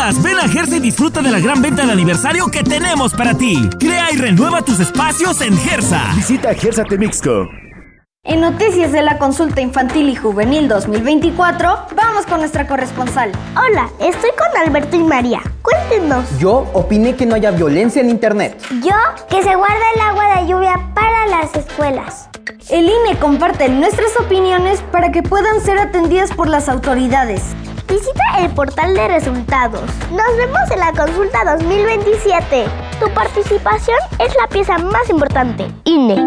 dudas, ven a Gersa y disfruta de la gran venta de aniversario que tenemos para ti. Crea y renueva tus espacios en Gersa. Visita Gersa Temixco. En Noticias de la Consulta Infantil y Juvenil 2024, vamos con nuestra corresponsal. Hola, estoy con Alberto y María. Cuéntenos. Yo opiné que no haya violencia en internet. Yo, que se guarda el agua de lluvia para las escuelas. El INE comparte nuestras opiniones para que puedan ser atendidas por las autoridades. Visita el portal de resultados. Nos vemos en la consulta 2027. Tu participación es la pieza más importante. INE.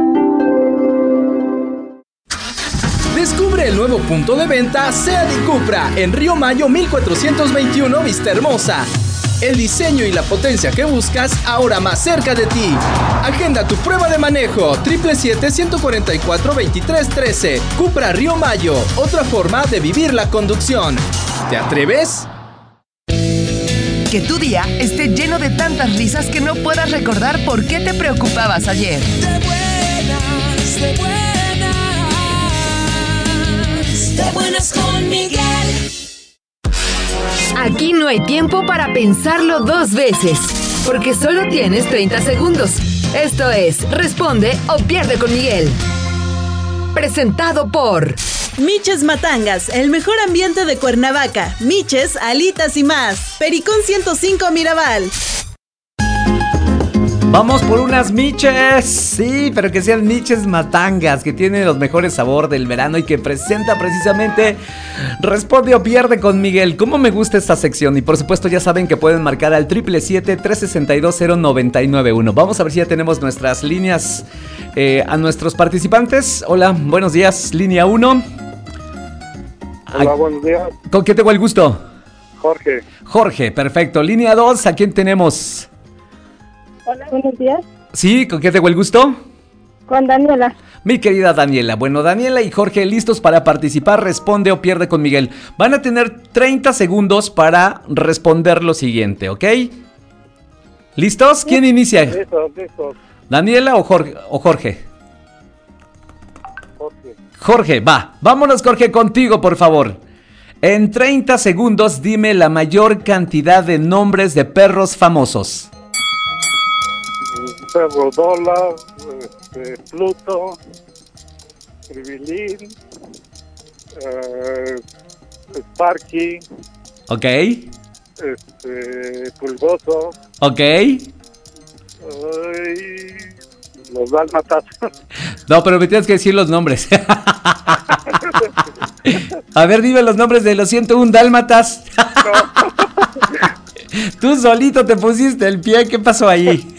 Descubre el nuevo punto de venta SEAT y Cupra en Río Mayo 1421 Vista Hermosa. El diseño y la potencia que buscas ahora más cerca de ti. Agenda tu prueba de manejo 777-144-2313. Cupra Río Mayo, otra forma de vivir la conducción. ¿Te atreves? Que tu día esté lleno de tantas risas que no puedas recordar por qué te preocupabas ayer. De buenas con Miguel. Aquí no hay tiempo para pensarlo dos veces, porque solo tienes 30 segundos. Esto es Responde o Pierde con Miguel. Presentado por Miches Matangas, el mejor ambiente de Cuernavaca. Miches, alitas y más. Pericón 105 Mirabal. Vamos por unas miches, sí, pero que sean miches Matangas, que tienen los mejores sabor del verano y que presenta precisamente Responde o Pierde con Miguel. ¿Cómo me gusta esta sección? Y por supuesto ya saben que pueden marcar al 777-362-0991. Vamos a ver si ya tenemos nuestras líneas a nuestros participantes. Hola, buenos días, línea 1. Hola, buenos días. ¿Con quién tengo el gusto? Jorge. Jorge, perfecto. Línea 2, ¿a quién tenemos? Hola, buenos días. Sí, ¿con quién tengo el gusto? Con Daniela. Mi querida Daniela. Bueno, Daniela y Jorge listos para participar. Responde o Pierde con Miguel. Van a tener 30 segundos para responder lo siguiente, ¿ok? ¿Listos? ¿Quién inicia? Listo. ¿Daniela o Jorge? Jorge, va. Vámonos, Jorge, contigo, por favor. En 30 segundos, dime la mayor cantidad de nombres de perros famosos. Perro Dólar, Pluto, Tribilín, Sparky, Ok. Pulgoso, Ok. los Dálmatas. No, pero me tienes que decir los nombres. A ver, dime los nombres de los 101 Dálmatas. Tú solito te pusiste el pie, ¿qué pasó ahí?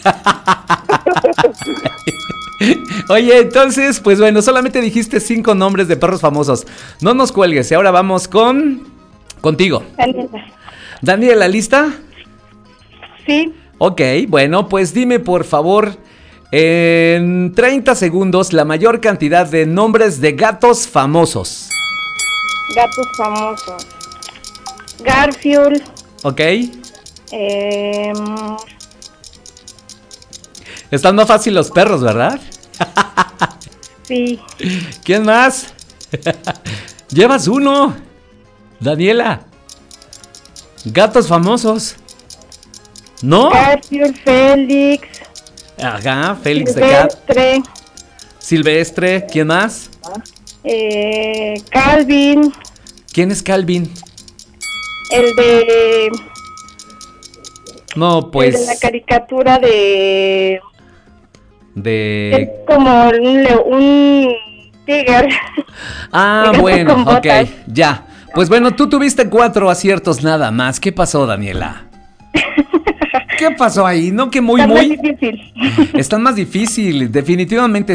Oye, entonces, pues bueno, solamente dijiste 5 nombres de perros famosos. No nos cuelgues, y ahora vamos contigo. Daniela, ¿lista? Sí. Ok, bueno, pues dime por favor, en 30 segundos, la mayor cantidad de nombres de gatos famosos. Gatos famosos. Garfield. Ok. Están más fácil los perros, ¿verdad? Sí. ¿Quién más? Llevas uno. Daniela. Gatos famosos. ¿No? Garfield, Félix. Ajá, Félix Silvestre. Silvestre. ¿Quién más? Calvin. ¿Quién es Calvin? El de... No, pues... El de la caricatura de... Es como un tigre. Ah, bueno, ok, ya. Pues bueno, tú tuviste 4 aciertos nada más. ¿Qué pasó, Daniela? ¿Qué pasó ahí? ¿No que muy? Está más difícil. Están más difíciles, definitivamente